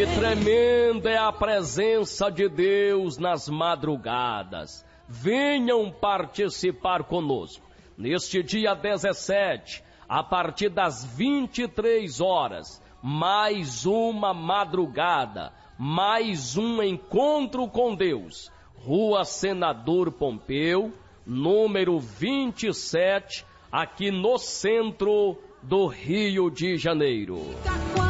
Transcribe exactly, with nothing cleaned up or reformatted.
E tremenda é a presença de Deus nas madrugadas. Venham participar conosco. Neste dia dezessete, a partir das vinte e três horas, mais uma madrugada, mais um encontro com Deus. Rua Senador Pompeu, número vinte e sete, aqui no centro do Rio de Janeiro.